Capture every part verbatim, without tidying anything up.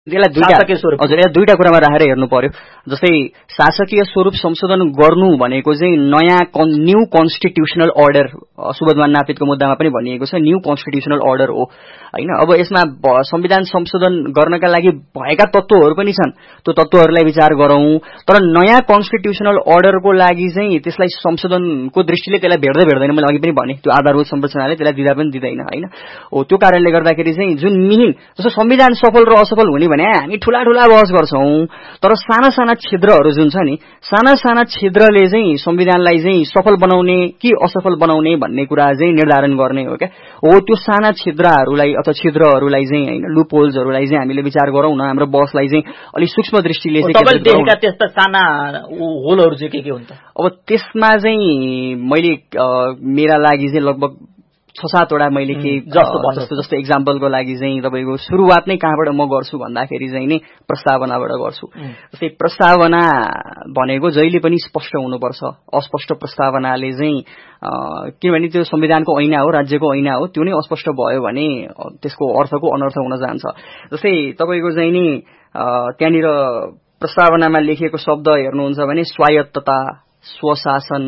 यसलाई दुईटा हजुर यसलाई दुईटा कुरामा राखेर हेर्नु पर्यो। जस्तै शासकीय स्वरूप संशोधन गर्नु भनेको चाहिँ नयाँ न्यू कन्स्टिट्युसनल अर्डर सुबोधमान नापितको मुद्दामा पनि भनिएको छ, न्यू कन्स्टिट्युसनल अर्डर हो हैन। अब यसमा संविधान संशोधन गर्नका लागि भएका तत्त्वहरू पनि छन्, त्यो तत्त्वहरूलाई विचार गरौँ। तर नयाँ कन्स्टिट्युसनल अर्डरको लागि चाहिँ त्यसलाई संशोधनको दृष्टिले त्यसलाई भेट्दै भेट्दैन। मैले अघि पनि भने त्यो आधारभूत संरचनाले त्यसलाई दिँदा पनि दिँदैन हैन। हो त्यो कारणले गर्दाखेरि चाहिँ जुन मिहिन जस्तो संविधान सफल र असफल हुने भने हामी ठूला ठूला बहस गर्छौं, तर साना साना छिद्रहरू जुन छ नि, साना साना छिद्रले चाहिँ संविधानलाई चाहिँ सफल बनाउने कि असफल बनाउने भन्ने कुरा चाहिँ निर्धारण गर्ने हो क्या। हो त्यो साना छिद्रहरूलाई अथवा छिद्रहरूलाई चाहिँ हैन लुप होल्सहरूलाई चाहिँ हामीले विचार गरौँ न, हाम्रो बहसलाई चाहिँ अलि सूक्ष्म दृष्टिले चाहिँ तपाईले देखेका त्यस्ता साना होलहरू चाहिँ के के हुन् त? अब त्यसमा चाहिँ मैले मेरा लागि चाहिँ लगभग छ सातवटा मैले के जस्तो जस्तो जस्तो एक्जाम्पलको लागि चाहिँ तपाईँको सुरुवात नै कहाँबाट म गर्छु भन्दाखेरि चाहिँ नि प्रस्तावनाबाट गर्छु। जस्तै प्रस्तावना भनेको जहिले पनि स्पष्ट हुनुपर्छ। अस्पष्ट प्रस्तावनाले चाहिँ किनभने त्यो संविधानको ऐना हो, राज्यको ऐना हो, त्यो नै अस्पष्ट भयो भने त्यसको अर्थको अनर्थ हुन जान्छ। जस्तै तपाईँको चाहिँ नि त्यहाँनिर प्रस्तावनामा लेखिएको शब्द हेर्नुहुन्छ भने स्वायत्तता, स्वशासन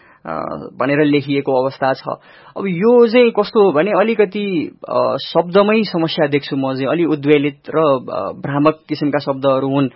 भनेर लेखिएको अवस्था छ। अब यो चाहिँ कस्तो हो भने अलिकति शब्दमै समस्या देख्छु म चाहिँ, अलि उद्वेलित र भ्रामक किसिमका शब्दहरू हुन्।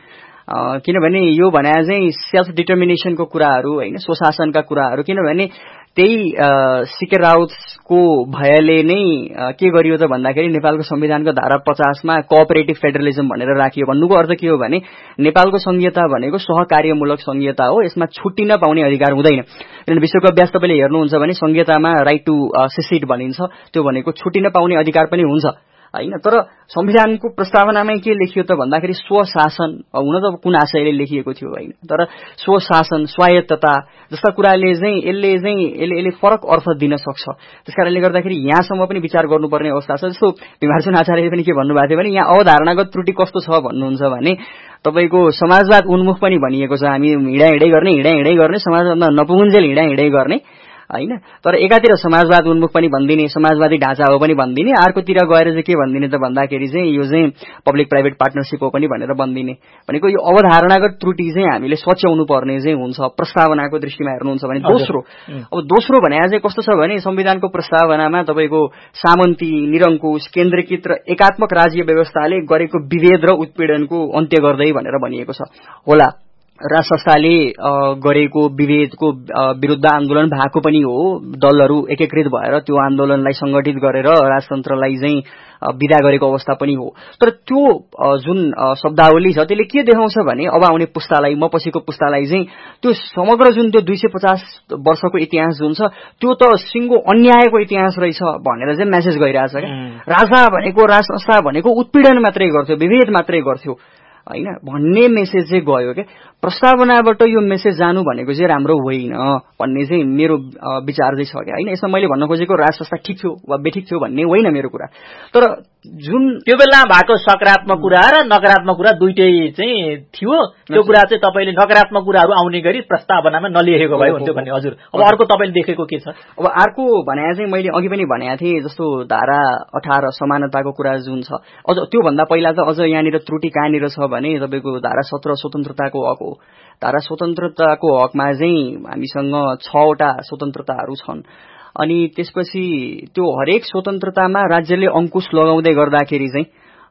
किनभने यो भने चाहिँ सेल्फ डिटर्मिनेसनको कुराहरू हैन, स्वशासनका कुराहरू, किनभने त्यही सिके राउतको भयले नै के गरियो त भन्दाखेरि नेपालको संविधानको धारा पचासमा कोअपरेटिभ फेडरलिजम भनेर राखियो। भन्नुको अर्थ के हो भने नेपालको संघीयता भनेको सहकार्यमूलक संघीयता हो, यसमा छुट्टिन पाउने अधिकार हुँदैन। किनभने विश्वको अभ्यास तपाईँले हेर्नुहुन्छ भने संघीयतामा राइट टु सेसिड भनिन्छ, त्यो भनेको छुट्टिन पाउने अधिकार पनि हुन्छ हैन। तर संविधानको प्रस्तावनामै के लेखियो त भन्दाखेरि स्वशासन, हुन त कुन आशयले लेखिएको थियो हैन, तर स्वशासन, स्वायत्तता जस्ता कुराले चाहिँ यसले चाहिँ यसले यसले फरक अर्थ दिन सक्छ। त्यसकारणले गर्दाखेरि यहाँसम्म पनि विचार गर्नुपर्ने अवस्था छ। जस्तो भीमहारचन्द्र आचार्यले पनि के भन्नुभएको थियो भने यहाँ अवधारणागत त्रुटि कस्तो छ भन्नुहुन्छ भने तपाईको समाजवाद उन्मुख पनि भनिएको छ। हामी हिँडा हिँडै गर्ने हिँडा हिँडै गर्ने समाजवादमा नपुगुन्जेल हिँडा हिँडै गर्ने हैन। तर एकातिर समाजवाद उन्मुख पनि भनिदिने, समाजवादी ढाँचा हो पनि भनिदिने, अर्कोतिर गएर चाहिँ के भनिदिने त भन्दाखेरि चाहिँ यो चाहिँ पब्लिक प्राइभेट पार्टनरशिप हो पनि भनेर भनिदिने। भनेको यो अवधारणागत त्रुटि चाहिँ हामीले सच्याउनु पर्ने चाहिँ हुन्छ प्रस्तावनाको दृष्टिमा हेर्नुहुन्छ भने। दोस्रो अब दोस्रो भने चाहिँ कस्तो छ भने संविधानको प्रस्तावनामा तपाईको सामन्ती, निरङ्कुश, केन्द्रीकृत र एकात्मक राज्य व्यवस्थाले गरेको विभेद र उत्पीडनको अन्त्य गर्दै भनेर भनिएको छ। होला राज संस्थाले गरेको विभेदको विरुद्ध आन्दोलन भएको पनि हो, दलहरू एकीकृत भएर त्यो आन्दोलनलाई संगठित गरेर राजतन्त्रलाई चाहिँ विदा गरेको अवस्था पनि हो। तर त्यो जुन शब्दावली छ त्यसले के देखाउँछ भने अब आउने पुस्तालाई, म पछिको पुस्तालाई चाहिँ त्यो समग्र जुन त्यो दुई सय पचास वर्षको इतिहास जुन छ त्यो त सिङ्गो अन्यायको इतिहास रहेछ भनेर चाहिँ मेसेज गइरहेछ क्या। राजा भनेको, राज संस्था भनेको उत्पीडन मात्रै गर्थ्यो, विभेद मात्रै गर्थ्यो हैन भन्ने मेसेज चाहिँ गयो क्या। प्रस्तावनाबाट यो मेसेज जानु भनेको चाहिँ राम्रो होइन भन्ने चाहिँ मेरो विचार चाहिँ छ क्या हैन। यसमा मैले भन्न खोजेको राज संस्था ठिक थियो वा बेठिक थियो भन्ने होइन मेरो कुरा, तर जुन त्यो बेला भएको सकारात्मक कुरा र नकारात्मक कुरा दुईटै चाहिँ थियो। त्यो कुरा चाहिँ तपाईले नकारात्मक कुराहरू आउने गरी प्रस्तावनामा नलेखेको भए हुन्थ्यो भन्ने। हजुर अब अर्को तपाईले देखेको के छ? अब अर्को भने चाहिँ मैले अघि पनि भनेको थिएँ जस्तो धारा अठार समानताको कुरा जुन छ, अझ त्यो भन्दा पहिला त अझ यहाँनिर त्रुटि कहाँनिर छ भने तपाईको धारा सत्र स्वतन्त्रताको हक हो। धारा स्वतन्त्रताको हकमा चाहिँ हामीसँग छवटा स्वतन्त्रताहरू छन् अनि त्यसपछि त्यो हरेक स्वतन्त्रतामा राज्यले अंकुश लगाउँदै गर्दाखेरि चाहिँ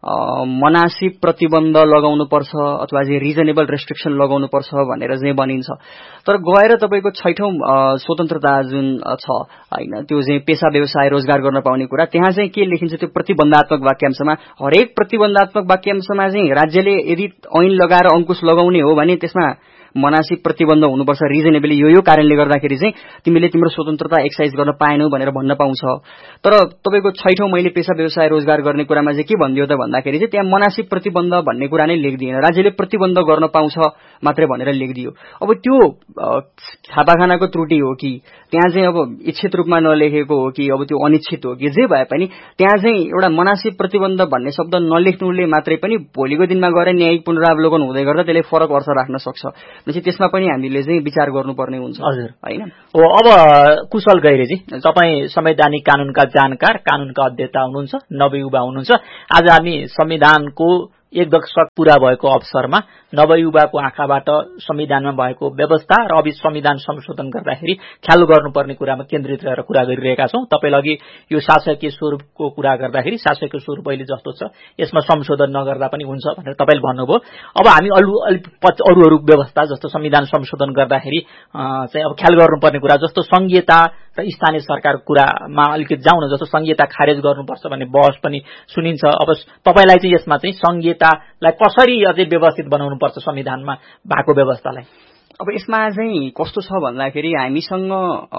मनासिब प्रतिबन्ध लगाउनु पर्छ अथवा चाहिँ रिजनेबल रेस्ट्रिक्सन लगाउनु पर्छ भनेर चाहिँ भनिन्छ। तर गएर तपाईको छैठौं स्वतन्त्रता जुन छ हैन त्यो चाहिँ पेशा व्यवसाय रोजगार गर्न पाउने कुरा, त्यहाँ चाहिँ के लेखिन्छ त्यो प्रतिबन्धात्मक वाक्यांशमा, हरेक प्रतिबन्धात्मक वाक्यांशमा चाहिँ राज्यले यदि ऐन लगाएर अंकुश लगाउने हो भने त्यसमा मनासिब प्रतिबन्ध हुनुपर्छ रिजनेबली, यो यो कारणले गर्दाखेरि चाहिँ तिमीले तिम्रो स्वतन्त्रता एक्सर्साइज गर्न पाएनौ भनेर भन्न पाउँछ। तर तपाईको छैठौं मैले पेशा व्यवसाय रोजगार गर्ने कुरामा चाहिँ के भनिदियो त भन्दाखेरि चाहिँ त्यहाँ मनासिब प्रतिबन्ध भन्ने कुरा नै लेखिदिएन, राज्यले प्रतिबन्ध गर्न पाउँछ मात्रै भनेर लेखिदियो। अब त्यो छापाखानाको त्रुटि हो कि त्यहाँ चाहिँ अब इच्छित रूपमा नलेखेको हो कि अब त्यो अनिच्छित हो कि जे भए पनि त्यहाँ चाहिँ एउटा मनासिब प्रतिबन्ध भन्ने शब्द नलेख्नुले मात्रै पनि भोलिको दिनमा गएर न्यायिक पुनरावलोकन हुँदै गर्दा त्यसले फरक अर्थ राख्न सक्छ। त्यसपछि त्यसमा पनि हामीले चाहिँ विचार गर्नुपर्ने हुन्छ हजुर हैन। हो अब कुशल गैरेजी तपाई संवैधानिक कानूनका जानकार, कानूनका अध्येता हुनुहुन्छ, नवयुवा हुनुहुन्छ। आज हामी संविधानको एक दशक पूरा भएको अवसरमा नवयुवाको आँखाबाट संविधानमा भएको व्यवस्था र अब संविधान संशोधन गर्दाखेरि ख्याल गर्नुपर्ने कुरामा केन्द्रित रहेर कुरा गरिरहेका छौं। तपाईले अघि यो शासकीय स्वरूपको कुरा गर्दाखेरि शासकीय स्वरूप अहिले जस्तो छ यसमा संशोधन नगर्दा पनि हुन्छ भनेर तपाईले भन्नुभयो। अब हामी अरु अरु अरु व्यवस्था जस्तो संविधान संशोधन गर्दाखेरि चाहिँ अब ख्याल गर्नुपर्ने कुरा जस्तो संघीयता र स्थानीय सरकारको कुरामा अलिकति जाउँ न। जस्तो संघीयता खारेज गर्नुपर्छ भन्ने बहस पनि सुनिन्छ। अब तपाईलाई चाहिँ यसमा चाहिँ संघीयतालाई कसरी अझै व्यवस्थित बनाउनु पर्छ संविधानमा भएको व्यवस्थालाई? अब यसमा चाहिँ कस्तो छ भन्दाखेरि हामीसँग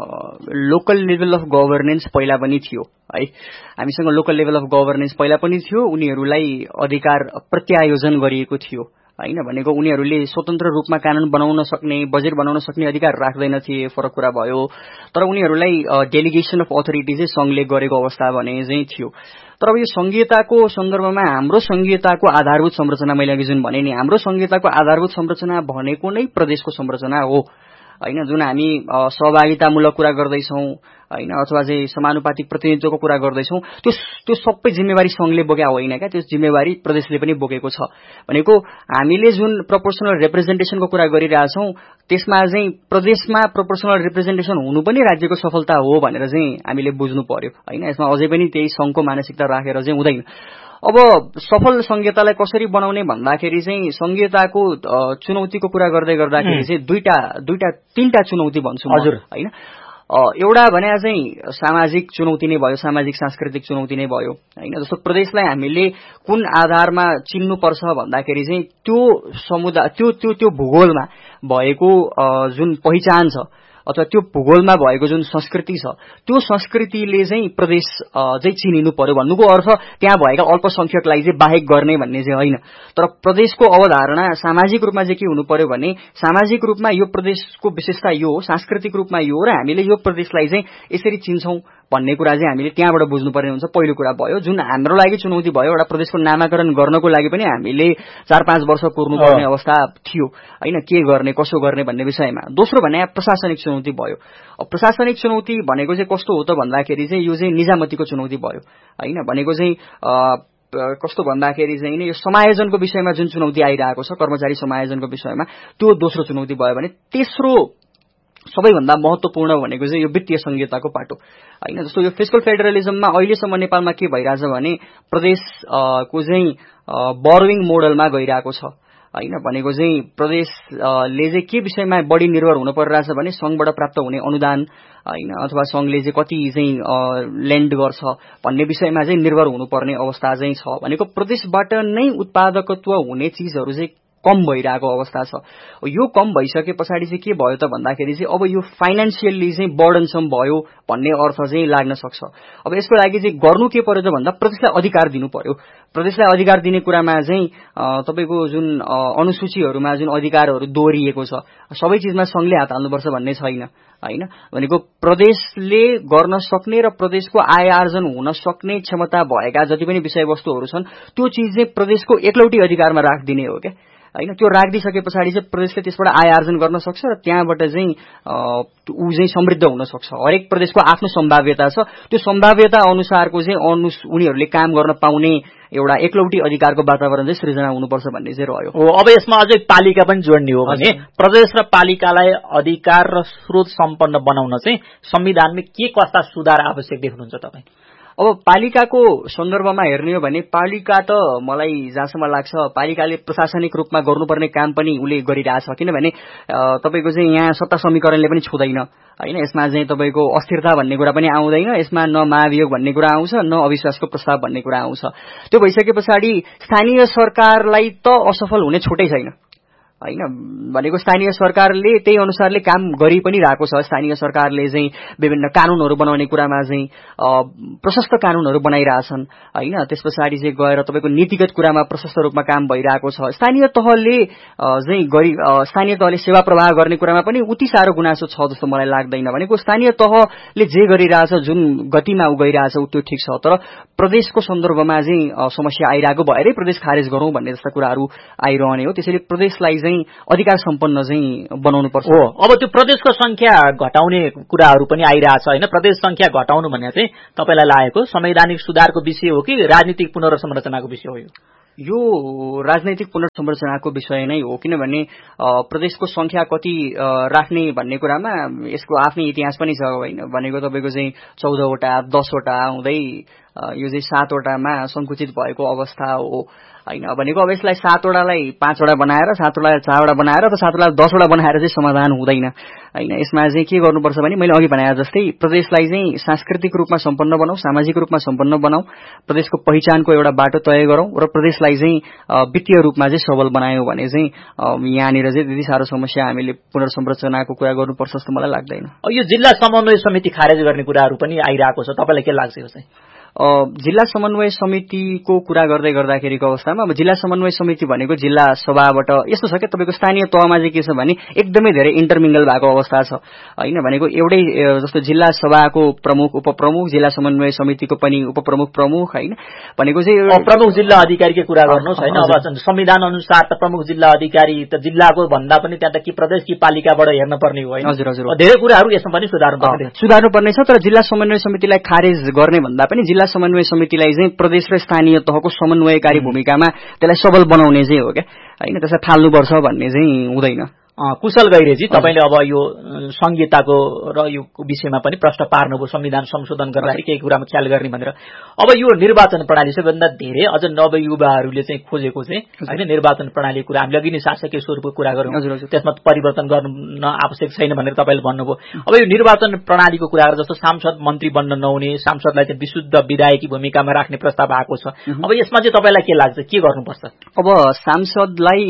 लोकल लेभल अफ गभर्नेन्स पहिला पनि थियो है। हामीसँग लोकल लेभल अफ गभर्नेन्स पहिला पनि थियो। उनीहरूलाई अधिकार प्रत्यायोजन गरिएको थियो हैन भनेको उनीहरूले स्वतन्त्र रूपमा कानून बनाउन सक्ने बजेट बनाउन सक्ने अधिकार राख्दैनथे, फरक कुरा भयो। तर उनीहरूलाई डेलिगेसन अफ अथोरिटी चाहिँ संघले गरेको अवस्था भने चाहिँ थियो। तर अब यो संघीयताको सन्दर्भमा हाम्रो संघीयताको आधारभूत संरचना मैले अघि जुन भने नि हाम्रो संघीयताको आधारभूत संरचना भनेको नै प्रदेशको संरचना हो हैन। जुन हामी सहभागितामूलक कुरा गर्दैछौं हैन अथवा चाहिँ समानुपातिक प्रतिनिधित्वको कुरा गर्दैछौं त्यो त्यो सबै जिम्मेवारी संघले बोकेका होइन क्या, त्यो जिम्मेवारी प्रदेशले पनि बोकेको छ। भनेको हामीले जुन प्रोपोर्सनल रिप्रेजेन्टेसनको कुरा गरिरहेछौं त्यसमा चाहिँ प्रदेशमा प्रोपोर्सनल रिप्रेजेन्टेसन हुनु पनि राज्यको सफलता हो भनेर चाहिँ हामीले बुझ्नु पर्यो हैन। यसमा अझै पनि त्यही संघको मानसिकता राखेर चाहिँ हुँदैन। अब सफल संघीयतालाई कसरी बनाउने भन्दाखेरि चाहिँ संघीयताको चुनौतीको कुरा गर्दै गर्दाखेरि चाहिँ दुईटा दुईटा तीनटा चुनौती भन्छु हजुर हैन। एउटा भने चाहिँ सामाजिक चुनौती नै भयो, सामाजिक सांस्कृतिक चुनौती नै भयो हैन। जस्तो प्रदेशलाई हामीले कुन आधारमा चिन्नुपर्छ भन्दाखेरि चाहिँ त्यो समुदाय त्यो त्यो त्यो भूगोलमा भएको जुन पहिचान छ अथवा त्यो भूगोलमा भएको जुन संस्कृति छ त्यो संस्कृतिले चाहिँ प्रदेश चाहिँ चिनिनु पर्यो। भन्नुको अर्थ त्यहाँ भएका अल्पसंख्यकलाई चाहिँ बाहेक गर्ने भन्ने चाहिँ होइन। तर प्रदेशको अवधारणा सामाजिक रूपमा चाहिँ के हुनु पर्यो भने सामाजिक रूपमा यो प्रदेशको विशेषता यो हो, सांस्कृतिक रूपमा यो हो र हामीले यो प्रदेशलाई चाहिँ यसरी चिन्छौं भन्ने कुरा चाहिँ हामीले त्यहाँबाट बुझ्नुपर्ने हुन्छ। पहिलो कुरा भयो जुन हाम्रो लागि चुनौती भयो। एउटा प्रदेशको नामाकरण गर्नको लागि पनि हामीले चार पाँच वर्ष कुर्नुपर्ने अवस्था थियो हैन, के गर्ने कसो गर्ने भन्ने विषयमा। दोस्रो भने प्रशासनिक चुनौती भयो। प्रशासनिक चुनौती भनेको चाहिँ कस्तो हो त भन्दाखेरि चाहिँ यो चाहिँ निजामतीको चुनौती भयो हैन। भनेको चाहिँ कस्तो भन्दाखेरि चाहिँ नि यो समायोजनको विषयमा जुन चुनौती आइरहेको छ कर्मचारी समायोजनको विषयमा त्यो दोस्रो चुनौती भयो भने तेस्रो सबैभन्दा महत्वपूर्ण भनेको चाहिँ यो वित्तीय संघीयताको पाटो हैन। जस्तो यो फिस्कल फेडरलिजममा अहिलेसम्म नेपालमा के भइरहेछ भने प्रदेशको चाहिँ बोरोइङ मोडलमा गइरहेको छ हैन। भनेको चाहिँ प्रदेशले चाहिँ के विषयमा बढी निर्भर हुन परिरहेछ भने संघबाट प्राप्त हुने अनुदान हैन अथवा संघले चाहिँ कति चाहिँ ल्यान्ड गर्छ भन्ने विषयमा चाहिँ निर्भर हुनुपर्ने अवस्था चाहिँ छ। भनेको प्रदेशबाट नै उत्पादकत्व हुने चीजहरू चाहिँ कम भइरहेको अवस्था छ। यो कम भइसके पछाडि चाहिँ के भयो त भन्दाखेरि चाहिँ अब यो फाइनान्शियली चाहिँ बर्डनसम भयो भन्ने अर्थ चाहिँ लाग्न सक्छ। अब यसको लागि चाहिँ गर्नु के पर्यो त भन्दा प्रदेशलाई अधिकार दिनु पर्यो। प्रदेशलाई अधिकार दिने कुरामा चाहिँ तपाईको जुन अनुसूचीहरूमा जुन अधिकारहरू दोहोरिएको छ सबै चीजमा संघले हात हाल्नुपर्छ भन्ने छैन हैन। भनेको प्रदेशले गर्न सक्ने र प्रदेशको आय आर्जन हुन सक्ने क्षमता भएका जति पनि विषयवस्तुहरू छन् त्यो चीज चाहिँ प्रदेशको एकलौटी अधिकारमा राखिदिने हो क्या हैन। त्यो राखिदिसके पछाडि चाहिँ प्रदेशले त्यसबाट आय आर्जन गर्न सक्छ र त्यहाँबाट चाहिँ ऊ चाहिँ समृद्ध हुन सक्छ। हरेक प्रदेशको आफ्नो सम्भाव्यता छ, त्यो सम्भाव्यता अनुसारको चाहिँ अनु उनीहरूले काम गर्न पाउने एउटा एकलौटी अधिकारको वातावरण चाहिँ सृजना हुनुपर्छ भन्ने चाहिँ रह्यो। हो अब यसमा अझै पालिका पनि जोड्ने हो भने प्रदेश र पालिकालाई अधिकार र स्रोत सम्पन्न बनाउन चाहिँ संविधानमा के कस्ता सुधार आवश्यक देख्नुहुन्छ तपाईँ? अब पालिकाको सन्दर्भमा हेर्ने हो भने पालिका त मलाई जहाँसम्म लाग्छ पालिकाले प्रशासनिक रूपमा गर्नुपर्ने काम पनि उले गरिरहेछ। किनभने तपाईको चाहिँ यहाँ सत्ता समीकरणले पनि छुँदैन हैन। यसमा चाहिँ तपाईको अस्थिरता भन्ने कुरा पनि आउँदैन, यसमा न महाभियोग भन्ने कुरा आउँछ न अविश्वासको प्रस्ताव भन्ने कुरा आउँछ। त्यो भइसके पछाडि स्थानीय सरकारलाई त असफल हुने छुटै छैन हैन। भनेको स्थानीय सरकारले त्यही अनुसारले काम गरि पनि रहेको छ। स्थानीय सरकारले चाहिँ विभिन्न कानूनहरू बनाउने कुरामा चाहिँ प्रशस्त कानूनहरू बनाइरहेछन् हैन। त्यसपछि चाहिँ गएर तपाईको नीतिगत कुरामा प्रशस्त रूपमा काम भइरहेको छ। स्थानीय तहले चाहिँ गरि स्थानीय तहले सेवा प्रवाह गर्ने कुरामा पनि उति साह्रो गुनासो छ जस्तो मलाई लाग्दैन। भनेको स्थानीय तहले जे गरिरहेछ जुन गतिमा उ गइरहेछ त्यो ठीक छ, तर प्रदेशको सन्दर्भमा चाहिँ समस्या आइरहेको भएरै प्रदेश खारेज गरौं भन्ने जस्ता कुराहरू आइरहने हो। त्यसैले प्रदेशलाई चाहिँ अधिकार सम्पन्न चाहिँ बनाउनु पर्छ। हो, अब त्यो प्रदेशको संख्या घटाउने कुराहरू पनि आइरहेछ हैन। प्रदेश संख्या घटाउनु भन्ने चाहिँ तपाईलाई लागेको संवैधानिक सुधारको विषय हो कि राजनीतिक पुनर्संरचनाको विषय हो? यो राजनैतिक पुनर्संरचनाको विषय नै हो, किनभने प्रदेशको संख्या कति राख्ने भन्ने कुरामा यसको आफ्नै इतिहास पनि छ होइन। भनेको तपाईँको चाहिँ चौधवटा दसवटा हुँदै यो चाहिँ सातवटामा संकुचित भएको अवस्था हो होइन। भनेको अब यसलाई सातवटालाई पाँचवटा बनाएर सातवटालाई चारवटा बनाएर त सातवटालाई दसवटा बनाएर चाहिँ समाधान हुँदैन होइन। यसमा चाहिँ के गर्नुपर्छ भने मैले अघि भने जस्तै प्रदेशलाई चाहिँ सांस्कृतिक रूपमा सम्पन्न बनाऊ, सामाजिक रूपमा सम्पन्न बनाऊ, प्रदेशको पहिचानको एउटा बाटो तय गरौँ र प्रदेशलाई चाहिँ वित्तीय रूपमा चाहिँ सबल बनायौँ भने चाहिँ यहाँनिर चाहिँ त्यति साह्रो समस्या हामीले पुनर्संरचनाको कुरा गर्नुपर्छ जस्तो मलाई लाग्दैन। यो जिल्ला समन्वय समिति खारेज गर्ने कुराहरू पनि आइरहेको छ, तपाईँलाई के लाग्छ यो चाहिँ? जिल्ला समन्वय समितिको कुरा गर्दै गर्दाखेरिको अवस्थामा अब जिल्ला समन्वय समिति भनेको जिल्ला सभाबाट यस्तो छ क्या, तपाईँको स्थानीय तहमा चाहिँ के छ भने एकदमै धेरै इन्टरमिङ्गल भएको अवस्था छ होइन। भनेको एउटै जस्तो जिल्ला सभाको प्रमुख उपप्रमुख, जिल्ला समन्वय समितिको पनि उपप्रमुख प्रमुख होइन। भनेको चाहिँ प्रमुख जिल्ला अधिकारीकै कुरा गर्नुहोस् होइन। अब संविधान अनुसार त प्रमुख जिल्ला अधिकारी त जिल्लाको भन्दा पनि त्यहाँ त कि प्रदेश कि पालिकाबाट हेर्न पर्ने हो होइन। हजुर हजुर, धेरै कुराहरू यसमा पनि सुधार्नुपर्ने सुधार्नुपर्ने छ। तर जिल्ला समन्वय समितिलाई खारेज गर्ने भन्दा पनि जिल्ला समन्वय समितिलाई चाहिँ प्रदेश र स्थानीय तहको समन्वयकारी भूमिकामा त्यसलाई सबल बनाउने चाहिँ हो क्या होइन। त्यसलाई फाल्नुपर्छ भन्ने चाहिँ हुँदैन। कुशल गैरेजी, तपाईले अब यो संहिताको र यो विषयमा पनि प्रश्न पार्नुभयो, संविधान संशोधन गर्दाखेरि केही कुरामा ख्याल गर्ने भनेर। अब यो निर्वाचन प्रणाली सबैभन्दा धेरै अझ नवयुवाहरूले चाहिँ खोजेको चाहिँ होइन निर्वाचन प्रणाली कुरा हामीले अघि नै शासकीय स्वरूपको कुरा गरौँ, त्यसमा परिवर्तन गर्न आवश्यक छैन भनेर तपाईँले भन्नुभयो। अब यो निर्वाचन प्रणालीको कुरा गरेर जस्तो सांसद मन्त्री बन्न नहुने, सांसदलाई चाहिँ विशुद्ध विधायकी भूमिकामा राख्ने प्रस्ताव आएको छ। अब यसमा चाहिँ तपाईँलाई के लाग्छ, के गर्नुपर्छ? अब सांसदलाई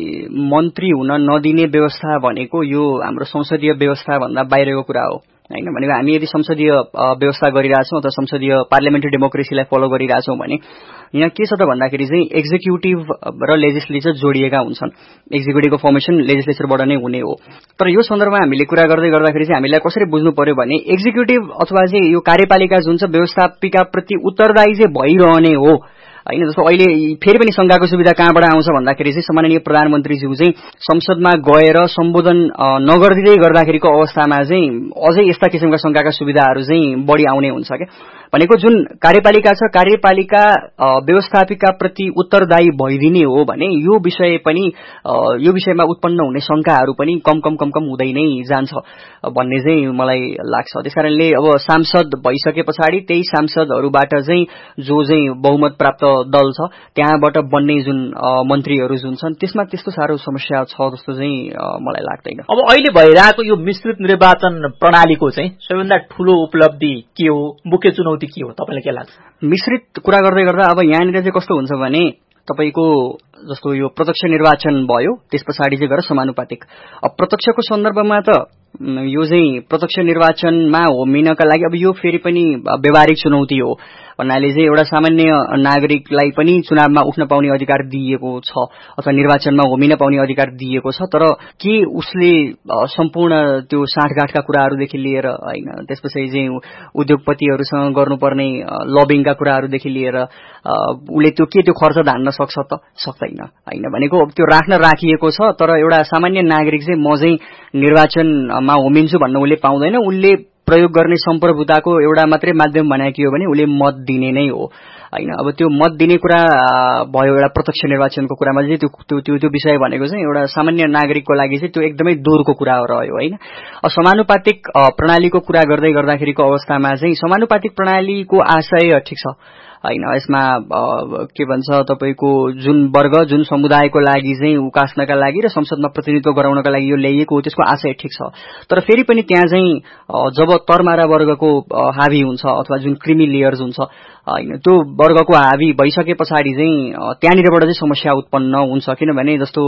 मन्त्री हुन नदिने व्यवस्था भनेको यो हाम्रो संसदीय व्यवस्था भन्दा बाहिरको कुरा हो होइन। भनेको हामी यदि संसदीय व्यवस्था गरिरहेछौँ अथवा संसदीय पार्लियामेन्ट्री डेमोक्रेसीलाई फलो गरिरहेछौँ भने यहाँ के छ त भन्दाखेरि चाहिँ एक्जिक्युटिभ र लेजिस्लेचर जोडिएका हुन्छन्। एक्जिक्युटिभको फर्मेसन लेजिस्लेचरबाट नै हुने हो। तर यो सन्दर्भमा हामीले कुरा गर्दै गर्दाखेरि चाहिँ हामीलाई कसरी बुझ्नु पर्यो भने एक्जिक्युटिभ अथवा चाहिँ यो कार्यपालिका जुन छ व्यवस्थापिकाप्रति उत्तरदायी चाहिँ भइरहने हो होइन। जस्तो अहिले फेरि पनि शंकाको सुविधा कहाँबाट आउँछ भन्दाखेरि चाहिँ सम्माननीय प्रधानमन्त्रीज्यू चाहिँ संसदमा गएर सम्बोधन नगरिदिँदै गर्दाखेरिको अवस्थामा चाहिँ अझै यस्ता किसिमका शंकाका सुविधाहरू चाहिँ बढी आउने हुन्छ क्या। भनेको जुन कार्यपालिका छ कार्यपालिका व्यवस्थापिकाप्रति उत्तरदायी भइदिने हो भने यो विषय पनि यो विषयमा उत्पन्न हुने शंकाहरू पनि कम कम कम कम हुँदै नै जान्छ भन्ने चाहिँ मलाई लाग्छ। त्यसकारणले अब सांसद भइसके पछाडि त्यही सांसदहरूबाट चाहिँ जो चाहिँ बहुमत प्राप्त दल छ त्यहाँबाट बन्ने जुन मन्त्रीहरू जुन छन् त्यसमा त्यस्तो साह्रो समस्या छ जस्तो चाहिँ मलाई लाग्दैन। अब अहिले भइरहेको यो मिश्रित निर्वाचन प्रणालीको चाहिँ सबैभन्दा ठूलो उपलब्धि के हो, मुख्य चुनौती के हो, तपाईलाई के लाग्छ? मिश्रित कुरा गर्दै गर्दा अब यहाँनिर चाहिँ कस्तो हुन्छ भने तपाईको जस्तो यो प्रत्यक्ष निर्वाचन भयो, त्यस पछाडि चाहिँ गएर समानुपातिक। अब प्रत्यक्षको सन्दर्भमा त यो चाहिँ प्रत्यक्ष निर्वाचनमा होमिनका लागि अब यो फेरि पनि व्यवहारिक चुनौती हो भन्नाले चाहिँ एउटा सामान्य नागरिकलाई पनि चुनावमा उठ्न पाउने अधिकार दिएको छ अथवा निर्वाचनमा होमिन पाउने अधिकार दिएको छ। तर के उसले सम्पूर्ण त्यो साँठगाँठका कुराहरूदेखि लिएर होइन त्यसपछि चाहिँ उद्योगपतिहरूसँग गर्नुपर्ने लबिङका कुराहरूदेखि लिएर उसले त्यो के त्यो खर्च धान्न सक्छ त? सक्दैन होइन। भनेको त्यो राख्न राखिएको छ तर एउटा सामान्य नागरिक चाहिँ म चाहिँ निर्वाचनमा होमिन्छु भन्न उसले पाउँदैन। उसले प्रयोग गर्ने सम्प्रभुताको एउटा मात्रै माध्यम बनाइयो भने उसले मत दिने नै हो होइन। अब त्यो मत दिने कुरा भयो एउटा प्रत्यक्ष निर्वाचनको कुरामा चाहिँ त्यो त्यो त्यो विषय भनेको चाहिँ एउटा सामान्य नागरिकको लागि चाहिँ त्यो एकदमै दूरको कुरा रह्यो होइन। अब समानुपातिक प्रणालीको कुरा गर्दै गर्दाखेरिको अवस्थामा चाहिँ समानुपातिक प्रणालीको आशय ठिक छ होइन। यसमा के भन्छ तपाईको जुन वर्ग जुन समुदायको लागि चाहिँ उकास्नका लागि र संसदमा प्रतिनिधित्व गराउनका लागि यो ल्याइएको हो त्यसको आशय ठिक छ। तर फेरि पनि त्यहाँ चाहिँ जब तरमारा वर्गको हावी हुन्छ अथवा जुन क्रिमी लेयर्स हुन्छ होइन त्यो वर्गको हावी भइसके पछाडि चाहिँ त्यहाँनिरबाट चाहिँ समस्या उत्पन्न हुन्छ। किनभने जस्तो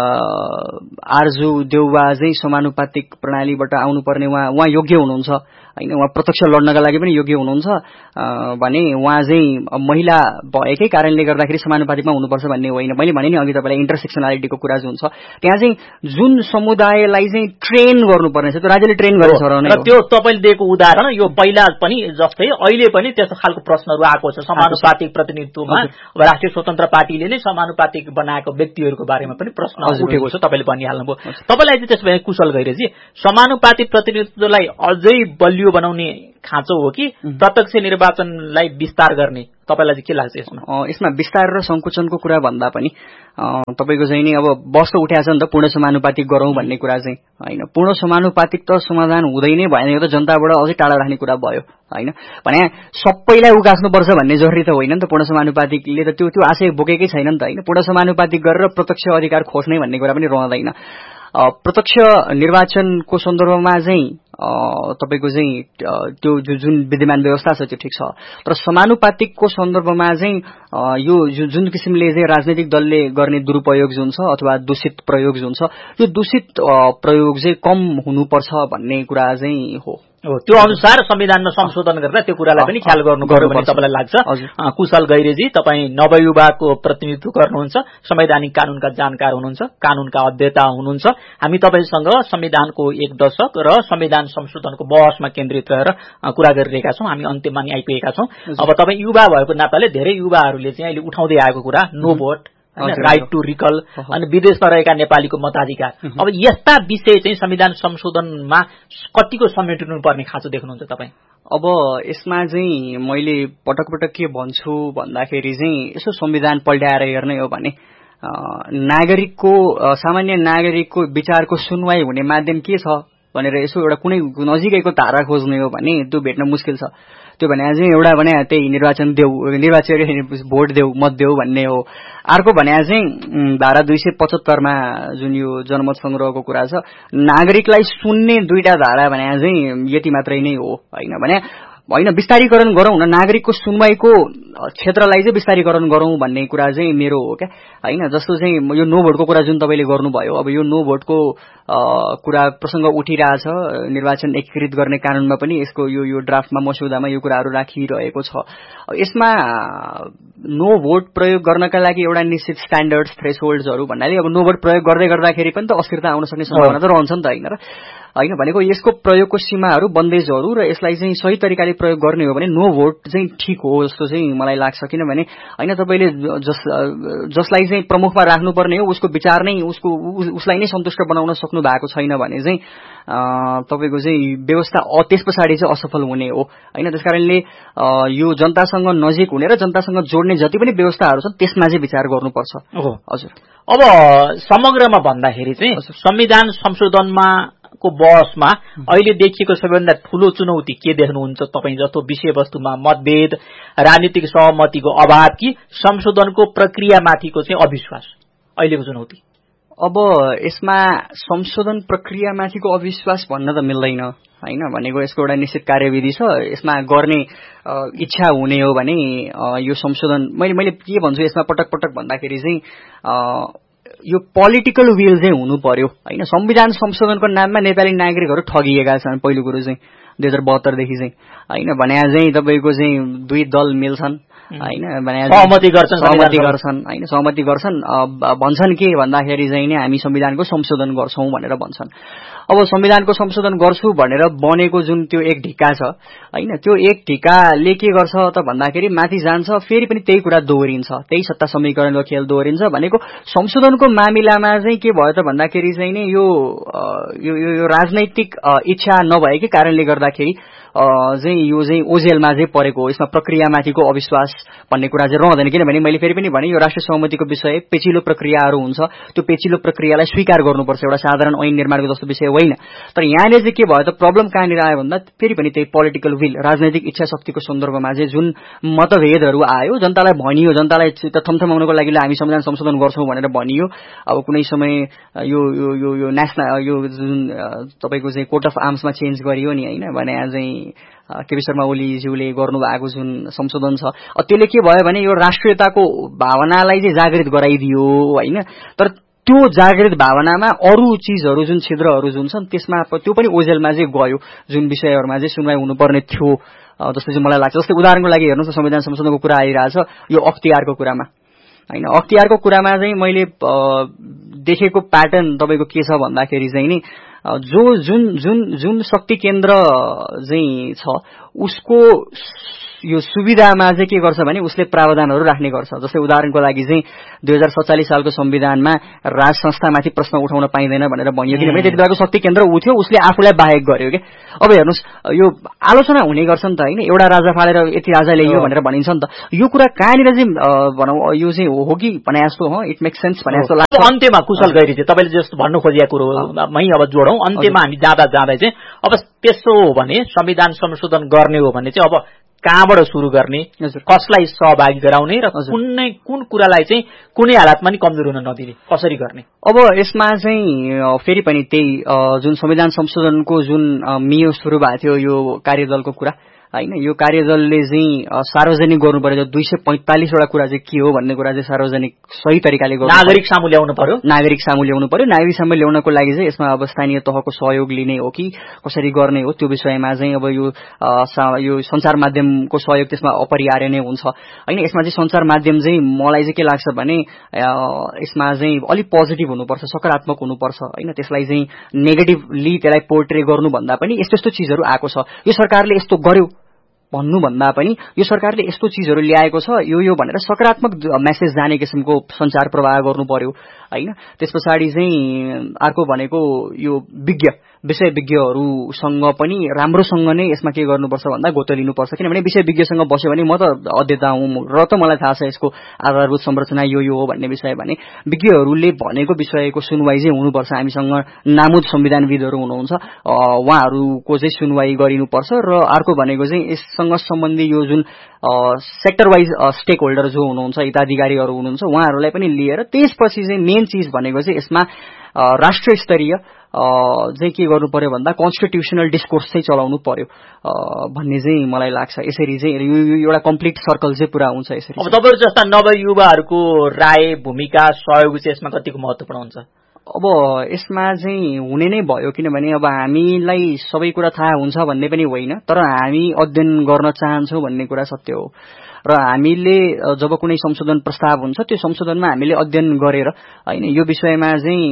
आरजु देउवा चाहिँ समानुपातिक प्रणालीबाट आउनुपर्ने उहाँ उहाँ योग्य हुनुहुन्छ होइन, उहाँ प्रत्यक्ष लड्नका लागि पनि योग्य हुनुहुन्छ भने उहाँ चाहिँ महिला भएकै कारणले गर्दाखेरि समानुपातिकमा हुनुपर्छ भन्ने होइन। मैले भने नि अघि तपाईँलाई इन्टरसेक्सनालिटीको कुरा जुन छ त्यहाँ चाहिँ जुन समुदायलाई चाहिँ ट्रेन गर्नुपर्ने छ त्यो राज्यले ट्रेन गरेर छोराउने हो। त्यो तपाईँले दिएको उदाहरण यो पहिला पनि जस्तै अहिले पनि त्यस्तो खालको प्रश्नहरू आएको छ समानुपातिक प्रतिनिधित्वमा। अब राष्ट्रिय स्वतन्त्र पार्टीले नै समानुपातिक बनाएको व्यक्तिहरूको बारेमा पनि प्रश्न उठेको छ, तपाईँले भनिहाल्नुभयो। तपाईँलाई चाहिँ त्यसो भए कुशल गैरेजी समानुपातिक प्रतिनिधित्वलाई अझै बलियो बनाउने खाँचो हो कि प्रत्यक्ष निर्वाचनलाई विस्तार गर्ने, तपाईँलाई चाहिँ के लाग्छ यसमा? यसमा विस्तार र संकुचनको कुरा भन्दा पनि तपाईँको चाहिँ नि अब बस त उठाएको छ नि त पूर्ण समानुपातिक गरौँ भन्ने कुरा चाहिँ होइन। पूर्ण समानुपातिक त समाधान हुँदै नै भएन, यो त जनताबाट अझै टाढा राख्ने कुरा भयो होइन। भने सबैलाई उकास्नुपर्छ भन्ने जरुरी त होइन नि त। पूर्ण समानुपातिकले त त्यो त्यो आशय बोकेकै छैन नि त होइन। पूर्ण समानुपातिक गरेर प्रत्यक्ष अधिकार खोज्ने भन्ने कुरा पनि रहँदैन। प्रत्यक्ष निर्वाचनको सन्दर्भमा चाहिँ तपाईको चाहिँ त्यो जुन विद्यमान व्यवस्था छ त्यो ठिक छ, तर समानुपातिकको सन्दर्भमा चाहिँ यो जुन किसिमले चाहिँ राजनैतिक दलले गर्ने दुरुपयोग जुन छ अथवा दूषित प्रयोग जुन छ यो दूषित प्रयोग चाहिँ कम हुनुपर्छ भन्ने कुरा चाहिँ हो। त्यो अनुसार संविधानमा संशोधन गर्दा त्यो कुरालाई पनि ख्याल गर्नु पर्यो भन्ने तपाईलाई लाग्छ? कुशल गैरेजी, तपाईँ नवयुवाको प्रतिनिधित्व गर्नुहुन्छ, संवैधानिक कानूनका जानकार हुनुहुन्छ, कानूनका अध्येता हुनुहुन्छ। हामी तपाईसँग संविधानको एक दशक र संविधान संशोधनको बहसमा केन्द्रित रहेर कुरा गरिरहेका छौं। हामी अन्त्यमा नि आइपुगेका छौं। अब तपाईँ युवा भएको नाताले धेरै युवाहरूले चाहिँ अहिले उठाउँदै आएको कुरा नो भोट, राइट टु रिकल अनि विदेशमा रहेका नेपालीको मताधिकार, अब यस्ता विषय चाहिँ संविधान संशोधनमा कतिको समेटिनु पर्ने खाँचो देख्नुहुन्छ तपाईँ? अब यसमा चाहिँ मैले पटक पटक के भन्छु भन्दाखेरि चाहिँ यसो संविधान पल्ट्याएर हेर्ने हो भने नागरिकको सामान्य नागरिकको विचारको सुनवाई हुने माध्यम के छ भनेर यसो एउटा कुनै नजिकैको धारा खोज्ने हो भने त्यो भेट्न मुस्किल छ। त्यो भने चाहिँ एउटा भने त्यही निर्वाचन देऊ, निर्वाचन भोट देऊ, मत देऊ भन्ने हो। अर्को भने चाहिँ धारा दुई सय पचहत्तरमा जुन यो जनमत संग्रहको कुरा छ, नागरिकलाई सुन्ने दुईटा धारा भने चाहिँ यति मात्रै नै हो होइन। भने होइन विस्तारीकरण गरौँ न, नागरिकको सुनवाईको क्षेत्रलाई चाहिँ विस्तारीकरण गरौँ भन्ने कुरा चाहिँ मेरो हो क्या होइन। जस्तो चाहिँ यो नो भोटको कुरा जुन तपाईँले गर्नुभयो, अब यो नो भोटको कुरा प्रसंग उठिरहेछ, निर्वाचन एकीकृत गर्ने कानूनमा पनि यसको यो यो ड्राफ्टमा मस्यौदामा यो कुराहरू राखिरहेको छ। यसमा नो भोट प्रयोग गर्नका लागि एउटा निश्चित स्ट्यान्डर्ड्स थ्रेसहोल्ड्सहरू भन्नाले अब नो भोट प्रयोग गर्दै गर्दाखेरि पनि त अस्थिरता आउन सक्ने सम्भावना त रहन्छ नि त होइन र होइन। भनेको यसको प्रयोगको सीमाहरू बन्देजहरू र यसलाई चाहिँ सही तरिकाले प्रयोग गर्ने हो भने नो भोट चाहिँ ठिक हो जस्तो चाहिँ मलाई लाग्छ। किनभने होइन तपाईँले जस जसलाई चाहिँ प्रमुखमा राख्नुपर्ने हो उसको विचार नै उसको उसलाई नै सन्तुष्ट बनाउन सक्नु भएको छैन भने चाहिँ तपाईँको चाहिँ व्यवस्था त्यस पछाडि चाहिँ असफल हुने हो होइन। त्यसकारणले यो जनतासँग नजिक हुने र जनतासँग जोड्ने जति पनि व्यवस्थाहरू छन् त्यसमा चाहिँ विचार गर्नुपर्छ। हजुर, अब समग्रमा भन्दाखेरि चाहिँ संविधान संशोधनमा को बहसमा अहिले देखिएको सबैभन्दा ठूलो चुनौती के देख्नुहुन्छ तपाईँ जस्तो विषयवस्तुमा मतभेद, राजनीतिक सहमतिको अभाव कि संशोधनको प्रक्रियामाथिको चाहिँ अविश्वास अहिलेको चुनौती? अब यसमा संशोधन प्रक्रियामाथिको अविश्वास भन्न त मिल्दैन होइन। भनेको यसको एउटा निश्चित कार्यविधि छ, यसमा गर्ने इच्छा हुने हो भने यो संशोधन मैले मैले के भन्छु यसमा पटक पटक भन्दाखेरि चाहिँ यो पोलिटिकल विल चाहिँ हुनु पर्यो होइन। संविधान संशोधनको नाममा नेपाली नागरिकहरू ठगिएका छन् पहिलो कुरो चाहिँ दुई हजार बहत्तरदेखि चाहिँ होइन। भने चाहिँ तपाईँको चाहिँ दुई दल मिल्छन् होइन, भने सहमति गर्छन् सहमति गर्छन् होइन सहमति गर्छन् भन्छन् के भन्दाखेरि चाहिँ नि हामी संविधानको संशोधन गर्छौं भनेर भन्छन्। अब संविधानको संशोधन गर्छु भनेर बनेको जुन त्यो एक ढिक्का छ होइन, त्यो एक ढिक्काले के गर्छ त भन्दाखेरि माथि जान्छ फेरि पनि त्यही कुरा दोहोरिन्छ, त्यही सत्ता समीकरणको खेल दोहोरिन्छ। भनेको संशोधनको मामिलामा चाहिँ के भयो त भन्दाखेरि चाहिँ नि यो यो राजनैतिक इच्छा नभएकै कारणले गर्दाखेरि चाहिँ यो चाहिँ ओझेलमा चाहिँ परेको हो। यसमा प्रक्रियामाथिको अविश्वास भन्ने कुरा चाहिँ रहँदैन। किनभने मैले फेरि पनि भने यो राष्ट्रिय सहमतिको विषय पेचिलो प्रक्रियाहरू हुन्छ, त्यो पेचिलो प्रक्रियालाई स्वीकार गर्नुपर्छ, एउटा साधारण ऐन निर्माणको जस्तो विषय होइन। तर यहाँले चाहिँ के भयो त प्रब्लम कहाँनिर आयो भन्दा फेरि पनि त्यही पोलिटिकल विल राजनैतिक इच्छा शक्तिको सन्दर्भमा चाहिँ जुन मतभेदहरू आयो, जनतालाई भनियो, जनतालाई थमथमाउनको लागि हामी संविधान संशोधन गर्छौं भनेर भनियो। अब कुनै समय यो यो यो यो नेसनल यो जुन तपाईँको चाहिँ कोर्ट अफ आर्म्समा चेन्ज गरियो नि होइन, भने चाहिँ केपी शर्मा ओलीज्यूले गर्नुभएको जुन संशोधन छ त्यसले के भयो भने यो राष्ट्रियताको भावनालाई चाहिँ जागृत गराइदियो होइन। तर त्यो जागृत भावनामा अरू चिजहरू जुन छिद्रहरू जुन छन् त्यसमा त्यो पनि ओझेलमा चाहिँ गयो, जुन विषयहरूमा चाहिँ सुनवाई हुनुपर्ने थियो जस्तो चाहिँ मलाई लाग्छ। जस्तै उदाहरणको लागि हेर्नुहोस् न, संविधान संशोधनको कुरा आइरहेछ यो अख्तियारको कुरामा होइन। अख्तियारको कुरामा चाहिँ मैले देखेको प्याटर्न तपाईँको के छ भन्दाखेरि चाहिँ नि जो जुन जुन जुन शक्ति केन्द्र चाहिँ छ उसको यो सुविधामा चाहिँ के गर्छ भने उसले प्रावधानहरू राख्ने गर्छ। जस्तै उदाहरणको लागि चाहिँ दुई हजार सत्तालिस सालको संविधानमा राज संस्थामाथि प्रश्न उठाउन पाइँदैन भनेर भनियो, किनभने त्यति बेलाको शक्ति केन्द्र ऊ थियो, उसले आफूलाई बाहेक गर्यो के। अब हेर्नुहोस् यो आलोचना हुने गर्छ नि त होइन, एउटा राजा फालेर यति राजा ल्याइयो भनेर भनिन्छ नि त। यो कुरा कहाँनिर चाहिँ भनौँ यो चाहिँ हो कि भने जस्तो हो, इट मेक सेन्स भने जस्तो लाग्छ। अन्त्यमा कुशल गैरी चाहिँ तपाईँले जस्तो भन्नु खोजेको कुरोमै अब जोडौँ, अन्त्यमा हामी जाँदा जाँदै चाहिँ अब त्यसो हो भने संविधान संशोधन गर्ने हो भने चाहिँ अब कहाँबाट सुरु गर्ने, कसलाई सहभागी गराउने र कुनै कुन कुरालाई चाहिँ कुनै हालतमा नि कमजोर हुन नदिने, कसरी गर्ने? अब यसमा चाहिँ फेरि पनि त्यही जुन संविधान संशोधनको जुन मियो सुरु भएको थियो यो कार्यदलको कुरा होइन, यो कार्यदलले चाहिँ सार्वजनिक गर्नु पर्यो दुई सय पैंतालिसवटा कुरा चाहिँ के हो भन्ने कुरा चाहिँ सार्वजनिक सही तरिकाले गर्नु, नागरिक सामु ल्याउनु पर्यो नागरिक सामु ल्याउनु पर्यो नागरिक सामु ल्याउनको लागि चाहिँ यसमा अब स्थानीय तहको सहयोग लिने हो कि कसरी गर्ने हो त्यो विषयमा चाहिँ अब यो यो सञ्चार माध्यमको सहयोग त्यसमा अपरिहार्य नै हुन्छ होइन। यसमा चाहिँ सञ्चार माध्यम चाहिँ मलाई चाहिँ के लाग्छ भने यसमा चाहिँ अलिक पोजिटिभ हुनुपर्छ, सकारात्मक हुनुपर्छ होइन। त्यसलाई चाहिँ नेगेटिभली त्यसलाई पोर्ट्रे गर्नुभन्दा पनि यस्तो यस्तो चिजहरू आएको छ, यो सरकारले यस्तो गर्यो भन्नुभन्दा पनि यो सरकारले यस्तो चिजहरू ल्याएको छ यो यो भनेर सकारात्मक मेसेज जाने किसिमको सञ्चार प्रवाह गर्नु पर्यो होइन। त्यस पछाडि चाहिँ अर्को भनेको यो विज्ञ विषय विज्ञहरूसँग पनि राम्रोसँग नै यसमा के गर्नुपर्छ भन्दा गोतो लिनुपर्छ, किनभने विषय विज्ञसँग बस्यो भने म त अध्येता हुँ र त मलाई थाहा छ यसको आधारभूत संरचना यो यो हो भन्ने विषय भने विज्ञहरूले भनेको विषयको सुनवाई चाहिँ हुनुपर्छ। हामीसँग नामुद संविधानविदहरू हुनुहुन्छ, उहाँहरूको चाहिँ सुनवाई गरिनुपर्छ। र अर्को भनेको चाहिँ यससँग सम्बन्धी यो जुन सेक्टर वाइज स्टेक होल्डर जो हुनुहुन्छ, हिताधिकारीहरू हुनुहुन्छ, उहाँहरूलाई पनि लिएर त्यसपछि चाहिँ मेन चिज भनेको चाहिँ यसमा राष्ट्रिय स्तरीय चाहिँ के गर्नु पर्यो भन्दा कन्स्टिट्युसनल डिस्कोर्स चाहिँ चलाउनु पर्यो भन्ने चाहिँ मलाई लाग्छ। यसरी चाहिँ यो एउटा कम्प्लिट सर्कल चाहिँ पुरा हुन्छ यसरी। अब तपाईहरु जस्ता नवयुवाहरूको राय भूमिका सहयोग चाहिँ यसमा कतिको महत्त्वपूर्ण हुन्छ? अब यसमा चाहिँ हुने नै भयो, किनभने अब हामीलाई सबै कुरा थाहा हुन्छ भन्ने पनि होइन, तर हामी अध्ययन गर्न चाहन्छौँ भन्ने कुरा सत्य हो। र हामीले जब कुनै संशोधन प्रस्ताव हुन्छ त्यो संशोधनमा हामीले अध्ययन गरेर हैन यो विषयमा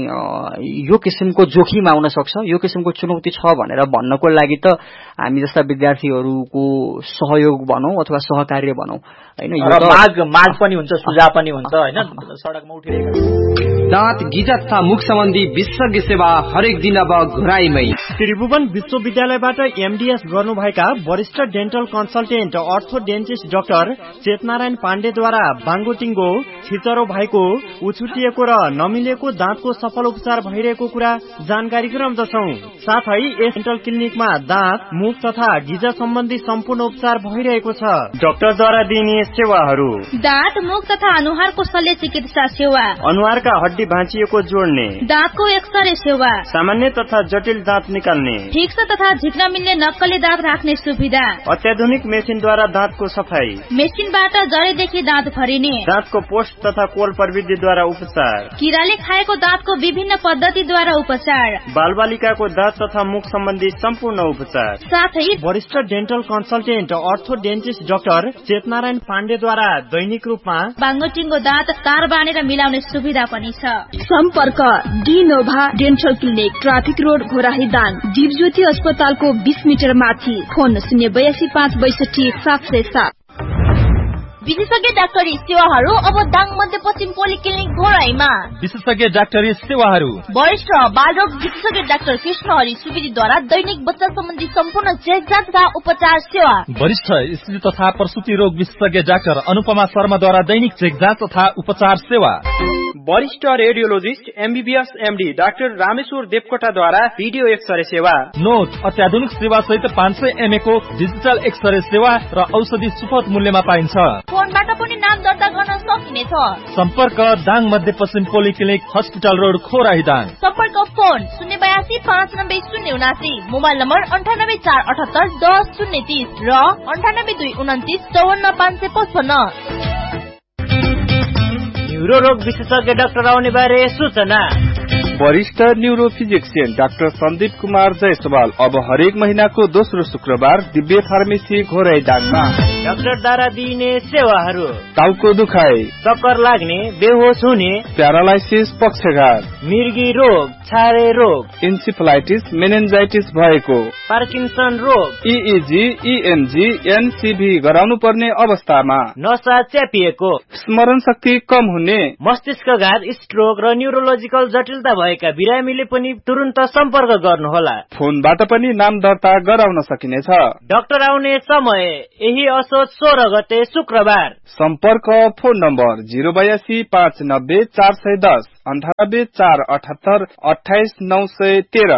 चाहिँ यो किसिमको जोखिम आउन सक्छ, यो किसिमको चुनौती छ भनेर भन्नको लागि त हामी जस्ता विद्यार्थीहरूको सहयोग भनौं अथवा सहकार्य भनौं हैन, यो माग माग पनि हुन्छ, सुझाव पनि हुन्छ हैन। सडकमा उठिरहेका दाँत गिजा तथा मुख सम्बन्धी विशेषज्ञ सेवा हरेक दिन अब घुराइमै। त्रिभुवन विश्वविद्यालयबाट एमडीएस गर्नुभएका वरिष्ठ डेन्टल कन्सल्टेन्ट अर्थोडेन्टिस्ट डाक्टर चेतनारायण पाण्डेद्वारा बाङ्गोटिङ्गो छिचरो भएको, उछुटिएको र नमिलेको दाँतको सफल उपचार भइरहेको कुरा जानकारी गराउँदछौं। साथै यस डेन्टल क्लिनिकमा दाँत, मुख तथा गिजा सम्बन्धी सम्पूर्ण उपचार भइरहेको छ। डाक्टरद्वारा दिइने सेवाहरू: दाँत, मुख तथा अनुहारको शल्य चिकित्सा सेवा, अनुहारका हड्डी भाँचिएको जोड्ने, दाँतको एक्सरे सेवा, सामान्य तथा जटिल दाँत निकाल्ने, ठिक छ तथा झिक्न मिल्ने नक्कली दाँत राख्ने सुविधा, अत्याधुनिक मेसिनद्वारा दाँतको सफाई, मेसिनबाट जरेदेखि दाँत भरिने, दाँतको पोस्ट तथा कोल प्रविधिद्वारा उपचार, किराले खाएको दाँतको विभिन्न पद्धतिद्वारा उपचार, बालबालिकाको दाँत तथा मुख सम्बन्धी सम्पूर्ण उपचार, साथै वरिष्ठ डेन्टल कन्सल्टेन्ट अर्थोडेन्टिस्ट डाक्टर चेतनारायण पाण्डेद्वारा दैनिक रूपमा बाङ्गोटिङ्गो दाँत तार बानेर मिलाउने सुविधा पनि छ। सम्पर्क डिनोभा dental clinic, traffic road, Ghorahi Dang, Dipjyoti अस्पतालको बीस मिटर माथि। फोन शून्य बयासी पाँच बैसठी सात सय सात। विशेषज्ञ डाक्टरी सेवाहरू अब दाङ मध्यपश्चिम पोलिक्लिनिक घोराईमा। विशेषज्ञ डाक्टरी सेवाहरू: वरिष्ठ बालरोग विशेषज्ञ डाक्टर कृष्ण हरि सुवेदीद्वारा दैनिक बच्चा सम्बन्धी सम्पूर्ण जाँच तथा उपचार सेवा। वरिष्ठ स्त्री तथा प्रसुति रोग विशेषज्ञ डाक्टर अनुपमा शर्माद्वारा दैनिक चेक जाँच तथा उपचार सेवा। वरिष्ठ radiologist MBBS MD doctor Rameshwar देवकोटाद्वारा video x-ray सेवा। नोट अत्याधुनिक सेवा सहित पाँच सय एमए को डिजिटल एक्सरे सेवा र औषधि सुपथ मूल्यमा पाइन्छ। फोनबाट पनि नाम दर्ता गर्न सकिनेछ। सम्पर्क दाङ मध्यपश्चिम पोलिक्लिनिक, हस्पिटल रोड, खोराही दाङ। सम्पर्क फोन शून्य बयासी पाँच नब्बे शून्य उनासी, मोबाइल नम्बर अन्ठानब्बे चार अठहत्तर दस शून्य तीस र अन्ठानब्बे दुई उन्तिस चौवन्न पाँच सय पचपन्न। न्युरोरोग विशेषज्ञ डाक्टर आउने बारे सूचना। वरिष्ठ न्यूरोफिजिक्सियन डाक्टर सन्दीप कुमार जयसवाल अब हरेक महीनाको दोस्रो शुक्रबार दिव्य फार्मेसी घोराई डाङमा डाक्टर द्वारा दिइने सेवाहरू टाउको दुखाइ, चक्कर लाग्ने, बेहोस हुने, प्यारालाइसिस, पक्षघात, मिर्गी रोग, छारे रोग, इन्सिफलाइटिस, मेनिन्जाइटिस भएको, पार्किन्सन रोग, इइजी, इएमजी, एनसीभी गराउनु पर्ने अवस्थामा, नसा च्यापिएको, स्मरण शक्ति कम हुने, मस्तिष्कघात, स्ट्रोक र न्युरोलोजिकल जटिलता भएका बिरामीले पनि तुरुन्त सम्पर्क गर्नुहोला। फोनबाट पनि नाम दर्ता गराउन सकिनेछ। डाक्टर आउने समय यही असोज सोह्र गते शुक्रबार। सम्पर्क फोन नम्बर जिरो बयासी पाँच नब्बे चार सय दस अन्ठानब्बे चार अठहत्तर अठाइस नौ सय तेह्र।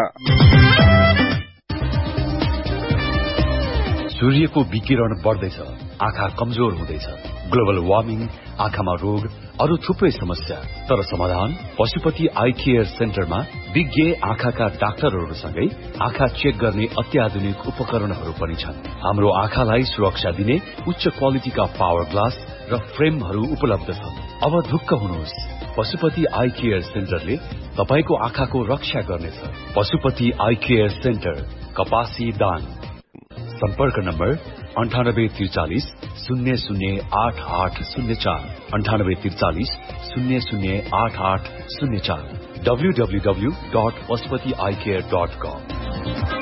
सूर्यको विकिरण बढ्दैछ, आँखा कमजोर हुँदैछ, ग्लोबल वार्मिङ, आँखामा रोग, अरू थुप्रै समस्या। तर समाधान पशुपति आई केयर सेन्टरमा विज्ञ आँखाका डाक्टरहरूसँगै आँखा चेक गर्ने अत्याधुनिक उपकरणहरू पनि छन्। हाम्रो आँखालाई सुरक्षा दिने उच्च क्वालिटीका पावर ग्लास र फ्रेमहरू उपलब्ध छन्। अब ढुक्क हुनुहोस्, पशुपति आई केयर सेन्टरले तपाईको आँखाको रक्षा गर्नेछ। पशुपति आई केयर सेन्टर, कपासी दाङ। सम्पर्क नम्बर अन्ठानब्बे त्रिचालिस शून्य शून्य आठ आठ शून्य चार अन्ठानब्बे त्रिचालिस शून्य शून्य आठ आठ शून्य चार W W W dot Pashupati I care dot कम।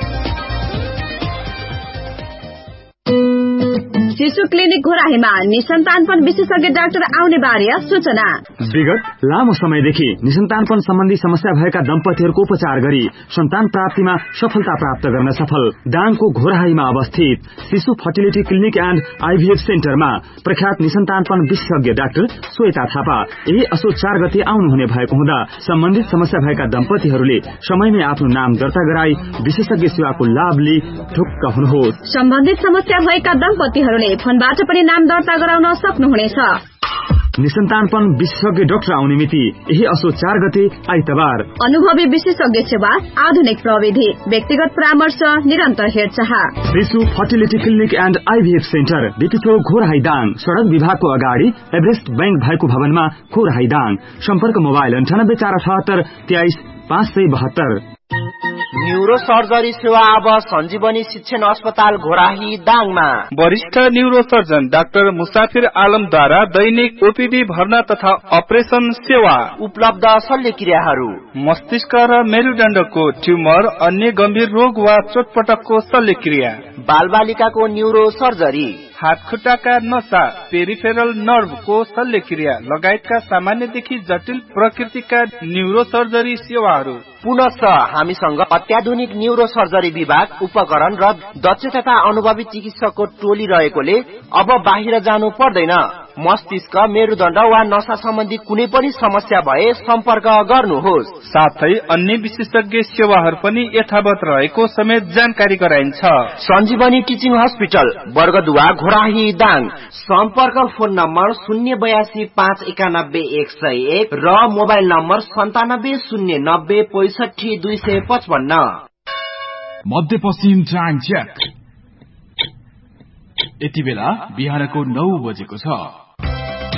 शिशु क्लिनिक घोराहीमा निसन्तानपन विशेषज्ञ डाक्टर आउने बारे सूचना। विगत लामो समयदेखि निसन्तानपन सम्बन्धी समस्या भएका दम्पतिहरूको उपचार गरी सन्तान प्राप्तिमा सफलता प्राप्त गर्न सफल दाङको घोराहीमा अवस्थित शिशु फर्टिलिटी क्लिनिक एन्ड आईभीएफ सेन्टरमा प्रख्यात निसन्तानपन विशेषज्ञ डाक्टर श्वेता थापा यही असोज चार गते आउनुहुने भएको हुँदा सम्बन्धित समस्या भएका दम्पतिहरूले समयमै आफ्नो नाम दर्ता गराई विशेषज्ञ सेवाको लाभ लिई ढुक्क हुनुहोस्। सम्बन्धित समस्या भएका दम्पतिहरूले फोनबाट पनि नाम दर्ता गराउन सक्नुहुनेछ। निसन्तानपन विशेषज्ञ डाक्टर आउने मिति यही असोज चार गते आइतबार। अनुभवी विशेषज्ञ सेवा, आधुनिक प्रविधि, व्यक्तिगत परामर्श, निरन्तर हेरचाह। शिशु fertility clinic and आईभीएफ centre, बिपिचो Ghorahi Dang, सड़क विभागको अगाडि एभरेस्ट बैंक भएको भवनमा घोराही दाङ। सम्पर्क मोबाइल अन्ठानब्बे चार अठहत्तर तेइस पाँच सय बहत्तर। न्यूरो सर्जरी सेवा अब सञ्जीवनी शिक्षण अस्पताल घोराही दाङमा। वरिष्ठ न्यूरो सर्जन डाक्टर मुसाफिर आलमद्वारा दैनिक ओपीडी भर्ना तथा अपरेशन सेवा उपलब्ध। शल्यक्रियाहरू मस्तिष्क र मेरुदण्डको ट्युमर, अन्य गम्भीर रोग वा चोटपटकको शल्यक्रिया, बालबालिकाको न्यूरो सर्जरी, हातखुट्टाका नसा, पेरिफेरल नर्भको शल्यक्रिया लगायतका सामान्यदेखि जटिल प्रकृतिका न्यूरो सर्जरी सेवाहरू। पुनश्च हामीसँग अत्याधुनिक न्यूरो सर्जरी विभाग, उपकरण र दक्ष तथा अनुभवी चिकित्सकको टोली रहेकोले अब बाहिर जानु पर्दैन। मस्तिष्क, मेरुदण्ड वा नसा सम्बन्धी कुनै पनि समस्या भए सम्पर्क गर्नुहोस्। साथै अन्य विशेषज्ञ सेवाहरू पनि यथावत रहेको समेत जानकारी गराइन्छ। सञ्जीवनी टिचिङ हस्पिटल, वर्गदुवा, घोराही दाङ। सम्पर्क फोन नम्बर शून्य बयासी पाँच एकानब्बे एक सय एक र मोबाइल नम्बर सन्तानब्बे शून्य नब्बे पैसठी दुई सय पचपन्न। मध्यपश्चिम ट्राङ चेक। यति बेला बिहानको नौ बजेको छ।